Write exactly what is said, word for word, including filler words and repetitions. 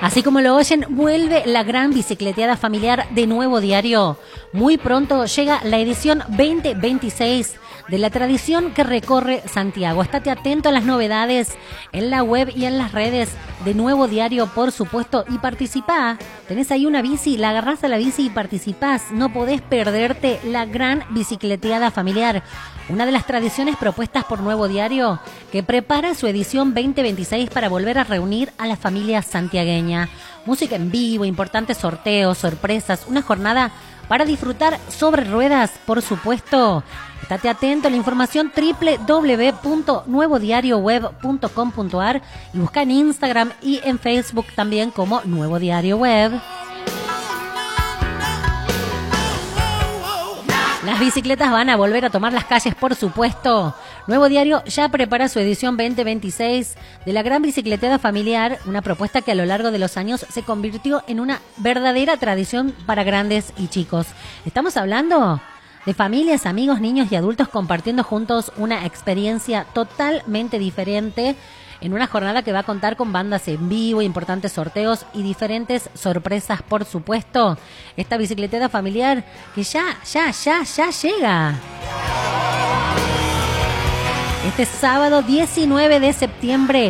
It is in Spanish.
Así como lo oyen, vuelve la gran bicicleteada familiar de Nuevo Diario. Muy pronto llega la edición veinte veintiséis de la tradición que recorre Santiago. Estate atento a las novedades en la web y en las redes de Nuevo Diario, por supuesto, y participá. Tenés ahí una bici, la agarrás a la bici y participás. No podés perderte la gran bicicleteada familiar, una de las tradiciones propuestas por Nuevo Diario, que prepara su edición veinte veintiséis para volver a reunir a la familia santiagueña. Música en vivo, importantes sorteos, sorpresas, una jornada para disfrutar sobre ruedas, por supuesto. Estate atento a la información doble u doble u doble u punto nuevo diario web punto com punto a r y busca en Instagram y en Facebook también como Nuevo Diario Web. Las bicicletas van a volver a tomar las calles, por supuesto. Nuevo Diario ya prepara su edición veinte veintiséis de la gran bicicleteada familiar, una propuesta que a lo largo de los años se convirtió en una verdadera tradición para grandes y chicos. Estamos hablando de familias, amigos, niños y adultos compartiendo juntos una experiencia totalmente diferente en una jornada que va a contar con bandas en vivo, importantes sorteos y diferentes sorpresas, por supuesto. Esta bicicleteada familiar que ya, ya, ya, ya llega. Este sábado diecinueve de septiembre